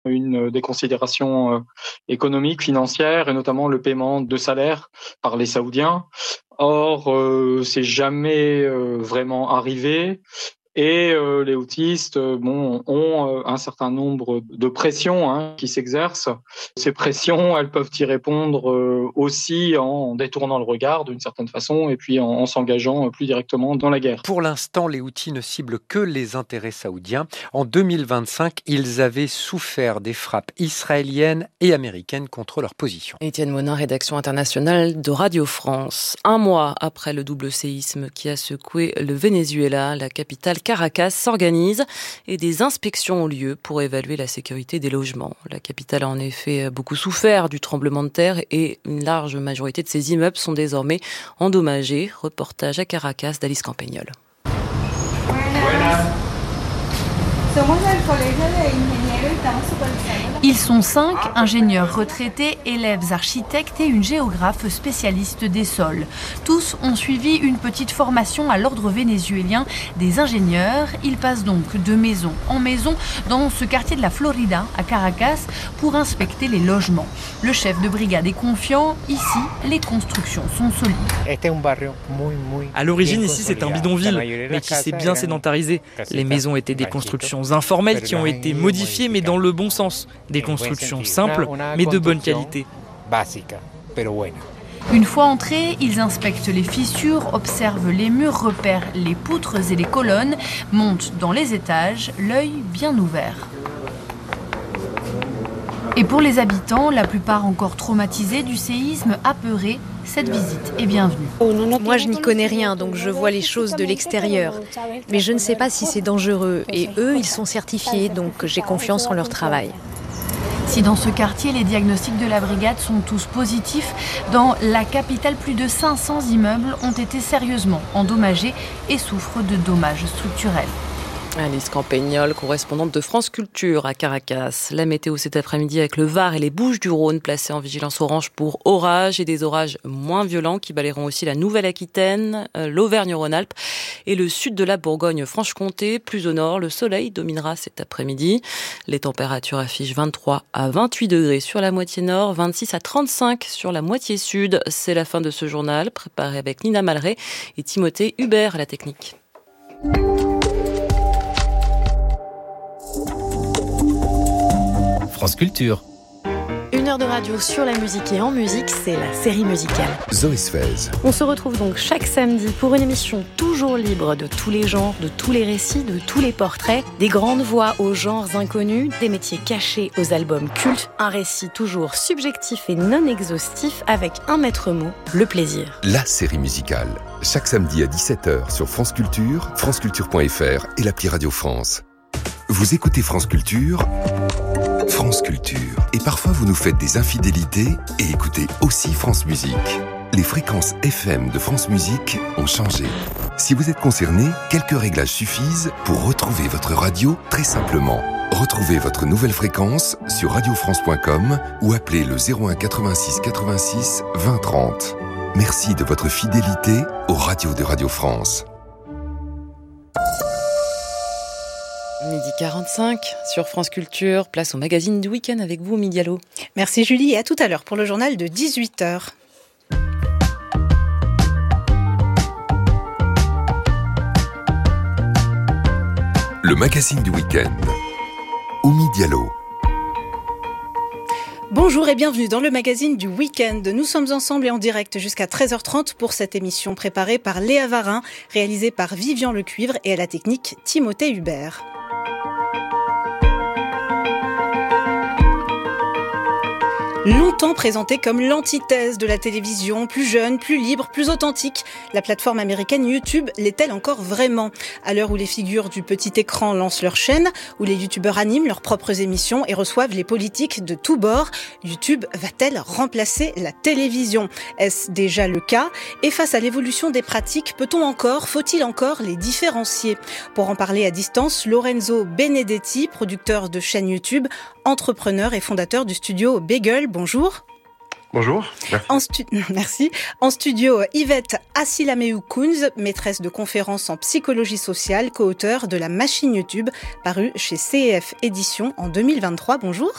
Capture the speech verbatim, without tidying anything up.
une des considérations euh, économiques, financières, et notamment le paiement de salaires par les Saoudiens. Or, euh, c'est jamais euh, vraiment arrivé. Et euh, les houthis euh, bon, ont euh, un certain nombre de pressions hein, qui s'exercent. Ces pressions, elles peuvent y répondre euh, aussi en détournant le regard d'une certaine façon et puis en, en s'engageant plus directement dans la guerre. Pour l'instant, les Houthis ne ciblent que les intérêts saoudiens. En deux mille vingt-cinq, ils avaient souffert des frappes israéliennes et américaines contre leur position. Étienne Monin, rédaction internationale de Radio France. Un mois après le double séisme qui a secoué le Venezuela, la capitale Caracas s'organise et des inspections ont lieu pour évaluer la sécurité des logements. La capitale a en effet beaucoup souffert du tremblement de terre et une large majorité de ses immeubles sont désormais endommagés. Reportage à Caracas d'Alice Campagnol. Ils sont cinq, ingénieurs retraités, élèves architectes et une géographe spécialiste des sols. Tous ont suivi une petite formation à l'ordre vénézuélien des ingénieurs. Ils passent donc de maison en maison dans ce quartier de la Florida, à Caracas, pour inspecter les logements. Le chef de brigade est confiant. Ici, les constructions sont solides. À l'origine, ici, c'est un bidonville, mais qui s'est bien sédentarisé. Les maisons étaient des constructions informelles qui ont été modifiées, mais dans le bon sens. Des constructions simples, mais de bonne qualité. Une fois entrés, ils inspectent les fissures, observent les murs, repèrent les poutres et les colonnes, montent dans les étages, l'œil bien ouvert. Et pour les habitants, la plupart encore traumatisés du séisme, apeurés, cette visite est bienvenue. Moi, je n'y connais rien, donc je vois les choses de l'extérieur. Mais je ne sais pas si c'est dangereux. Et eux, ils sont certifiés, donc j'ai confiance en leur travail. Si dans ce quartier, les diagnostics de la brigade sont tous positifs, dans la capitale, plus de cinq cents immeubles ont été sérieusement endommagés et souffrent de dommages structurels. Alice Campagnol, correspondante de France Culture à Caracas. La météo cet après-midi avec le Var et les Bouches-du-Rhône placés en vigilance orange pour orage et des orages moins violents qui balayeront aussi la Nouvelle-Aquitaine, l'Auvergne-Rhône-Alpes et le sud de la Bourgogne-Franche-Comté. Plus au nord, le soleil dominera cet après-midi. Les températures affichent vingt-trois à vingt-huit degrés sur la moitié nord, vingt-six à trente-cinq sur la moitié sud. C'est la fin de ce journal préparé avec Nina Malray et Timothée Hubert à la technique. France Culture. Une heure de radio sur la musique et en musique, c'est la série musicale. Zoé Sfez. On se retrouve donc chaque samedi pour une émission toujours libre de tous les genres, de tous les récits, de tous les portraits, des grandes voix aux genres inconnus, des métiers cachés aux albums cultes, un récit toujours subjectif et non exhaustif avec un maître mot, le plaisir. La série musicale. Chaque samedi à dix-sept heures sur France Culture, franceculture point f r et l'appli Radio France. Vous écoutez France Culture, France Culture. Et parfois vous nous faites des infidélités et écoutez aussi France Musique. Les fréquences F M de France Musique ont changé. Si vous êtes concerné, quelques réglages suffisent pour retrouver votre radio très simplement. Retrouvez votre nouvelle fréquence sur radio france point com ou appelez le zéro un quatre-vingt-six quatre-vingt-six vingt trente. Merci de votre fidélité aux radios de Radio France. midi quarante-cinq sur France Culture, place au magazine du week-end avec vous, Midialo. Merci Julie et à tout à l'heure pour le journal de dix-huit heures. Le magazine du week-end. Oumi Diallo. Bonjour et bienvenue dans le magazine du week-end. Nous sommes ensemble et en direct jusqu'à treize heures trente pour cette émission préparée par Léa Varin, réalisée par Vivian Lecuivre et à la technique Timothée Hubert. Longtemps présentée comme l'antithèse de la télévision, plus jeune, plus libre, plus authentique, la plateforme américaine YouTube l'est-elle encore vraiment ? À l'heure où les figures du petit écran lancent leur chaîne, où les youtubeurs animent leurs propres émissions et reçoivent les politiques de tous bords, YouTube va-t-elle remplacer la télévision ? Est-ce déjà le cas ? Et face à l'évolution des pratiques, peut-on encore, faut-il encore les différencier ? Pour en parler à distance, Lorenzo Benedetti, producteur de chaîne YouTube, entrepreneur et fondateur du studio Bagel. Bonjour. Bonjour. Merci. En, stu... Merci. En studio, Yvette Asilameou-Kounz, maîtresse de conférences en psychologie sociale, co-auteure de La Machine YouTube, parue chez C E F Éditions en deux mille vingt-trois. Bonjour.